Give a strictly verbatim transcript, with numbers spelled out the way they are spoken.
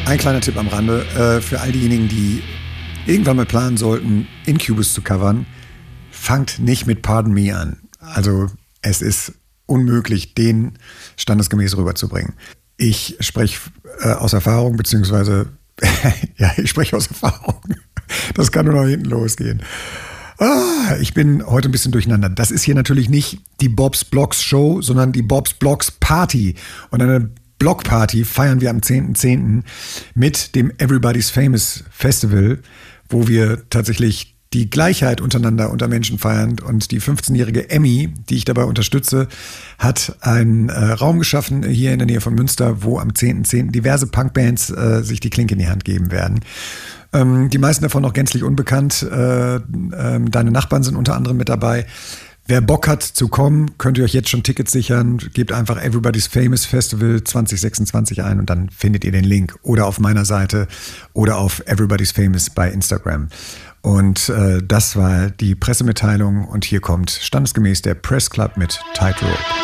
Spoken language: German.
Ein kleiner Tipp am Rande, äh, für all diejenigen, die irgendwann mal planen sollten, Incubus zu covern, fangt nicht mit Pardon Me an. Also es ist unmöglich, den standesgemäß rüberzubringen. Ich spreche äh, aus Erfahrung, beziehungsweise, ja, ich spreche aus Erfahrung. Das kann nur noch hinten losgehen. Ah, ich bin heute ein bisschen durcheinander. Das ist hier natürlich nicht die Bob's Blocks Show, sondern die Bob's Blocks Party. Und eine Blockparty feiern wir am zehnten zehnten mit dem Everybody's Famous Festival, wo wir tatsächlich die Gleichheit untereinander unter Menschen feiern. Und die fünfzehnjährige Emmy, die ich dabei unterstütze, hat einen äh, Raum geschaffen hier in der Nähe von Münster, wo am zehnten zehnten diverse Punkbands äh, sich die Klinke in die Hand geben werden. Ähm, die meisten davon noch gänzlich unbekannt. Äh, äh, deine Nachbarn sind unter anderem mit dabei. Wer Bock hat zu kommen, könnt ihr euch jetzt schon Tickets sichern. Gebt einfach Everybody's Famous Festival zwanzig sechsundzwanzig ein und dann findet ihr den Link. Oder auf meiner Seite oder auf Everybody's Famous bei Instagram. Und äh, das war die Pressemitteilung und hier kommt standesgemäß der Press Club mit Tightrope.